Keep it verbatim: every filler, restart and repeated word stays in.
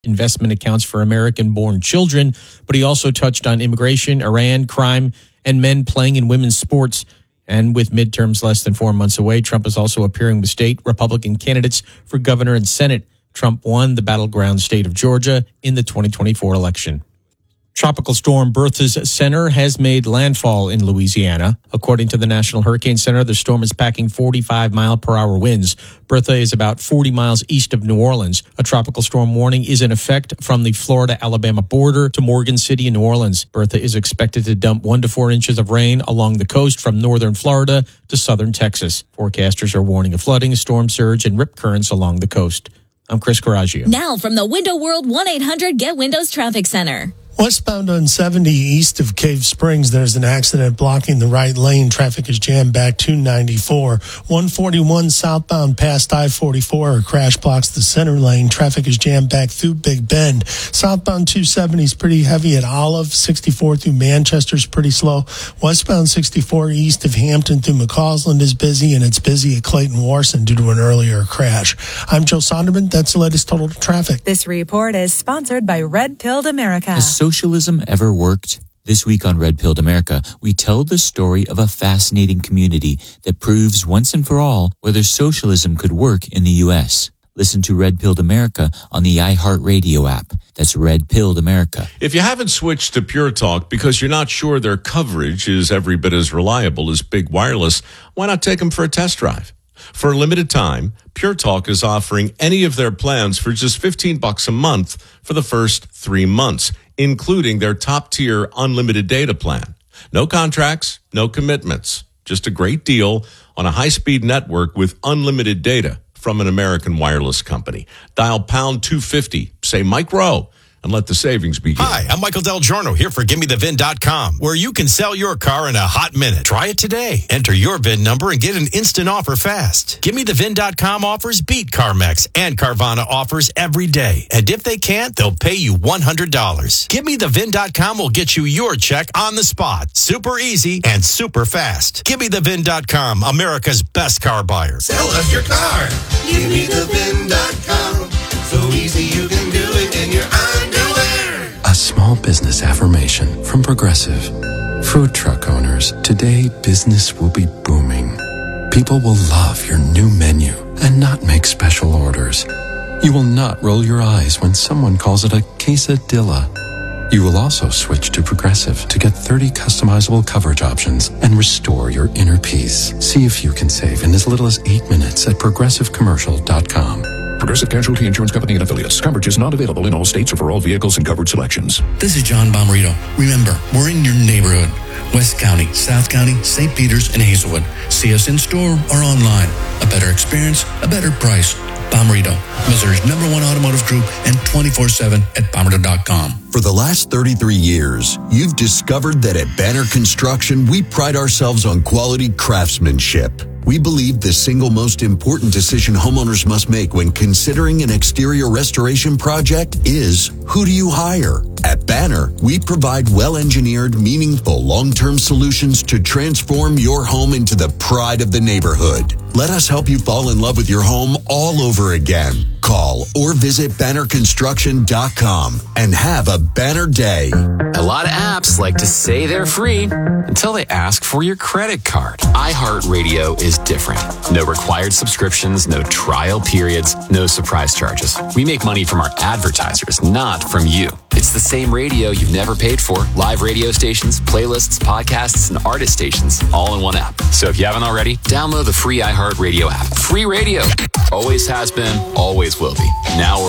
investment accounts for American-born children, but he also touched on immigration, Iran, crime, and men playing in women's sports. And with midterms less than four months away, Trump is also appearing with state Republican candidates for governor and Senate. Trump won the battleground state of Georgia in the twenty twenty-four election. Tropical storm Bertha's center has made landfall in Louisiana. According to the National Hurricane Center, the storm is packing forty-five mile per hour winds. Bertha is about forty miles east of New Orleans. A tropical storm warning is in effect from the Florida-Alabama border to Morgan City and New Orleans. Bertha is expected to dump one to four inches of rain along the coast from northern Florida to southern Texas. Forecasters are warning of flooding, storm surge, and rip currents along the coast. I'm Chris Coraggio. Now from the Window World one eight hundred Get Windows Traffic Center. Westbound on seventy east of Cave Springs, there's an accident blocking the right lane. Traffic is jammed back to ninety-four. one forty-one southbound past I forty-four, a crash blocks the center lane. Traffic is jammed back through Big Bend. Southbound two seventy is pretty heavy at Olive. sixty-four through Manchester is pretty slow. Westbound sixty-four east of Hampton through McCausland is busy, and it's busy at Clayton Warson due to an earlier crash. I'm Joe Sonderman. That's the latest total traffic. This report is sponsored by Red Pilled America. Has socialism ever worked? This week on Red Pilled America, we tell the story of a fascinating community that proves once and for all whether socialism could work in the U S. Listen to Red Pilled America on the iHeartRadio app. That's Red Pilled America. If you haven't switched to Pure Talk because you're not sure their coverage is every bit as reliable as Big Wireless, why not take them for a test drive? For a limited time, Pure Talk is offering any of their plans for just fifteen bucks a month for the first three months, including their top-tier unlimited data plan. No contracts, no commitments, just a great deal on a high-speed network with unlimited data from an American wireless company. Dial pound two fifty, say Mike Rowe, and let the savings begin. Hi, I'm Michael Del Giorno here for Give Me The V I N dot com, where you can sell your car in a hot minute. Try it today. Enter your V I N number and get an instant offer fast. Give Me The V I N dot com offers beat CarMax and Carvana offers every day. And if they can't, they'll pay you one hundred dollars. Give Me The V I N dot com will get you your check on the spot. Super easy and super fast. Give Me The V I N dot com, America's best car buyer. Sell us your car. Give Me The V I N dot com. So easy you can do it in your underwear. A small business affirmation from Progressive. Food truck owners, today business will be booming. People will love your new menu and not make special orders. You will not roll your eyes when someone calls it a quesadilla. You will also switch to Progressive to get thirty customizable coverage options and restore your inner peace. See if you can save in as little as eight minutes at progressive commercial dot com. Progressive Casualty Insurance Company and Affiliates. Coverage is not available in all states or for all vehicles and covered selections. This is John Bomarito. Remember, we're in your neighborhood. West County, South County, Saint Peters, and Hazelwood. See us in store or online. A better experience, a better price. Bomarito, Missouri's number one automotive group, and twenty-four seven at bomarito dot com. For the last thirty-three years, you've discovered that at Banner Construction, we pride ourselves on quality craftsmanship. We believe the single most important decision homeowners must make when considering an exterior restoration project is, who do you hire? At Banner, we provide well-engineered, meaningful, long-term solutions to transform your home into the pride of the neighborhood. Let us help you fall in love with your home all over again. Call or visit banner construction dot com and have a banner day. A lot of apps like to say they're free until they ask for your credit card. iHeartRadio is different. No required subscriptions, no trial periods, no surprise charges. We make money from our advertisers, not from you. It's the same radio you've never paid for. Live radio stations, playlists, podcasts, and artist stations all in one app. So if you haven't already, download the free iHeartRadio app. Free radio. Always has been, always will be. Now we're